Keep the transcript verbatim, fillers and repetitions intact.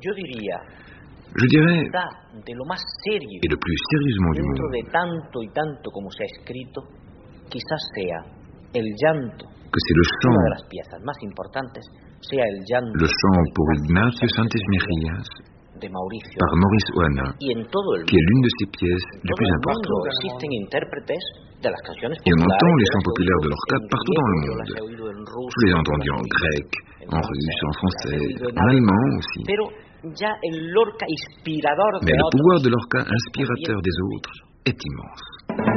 Je dirais, et le plus sérieusement du monde, que c'est le chant, le chant pour Ignacio Sánchez Mejías, par Maurice Ohana, qui est l'une de ses pièces les plus importantes. Et on entend les chants populaires de Lorca partout dans le monde. Je les ai entendus en grec, en russe, en français, en allemand aussi. Mais le pouvoir de Lorca inspirateur des autres est immense.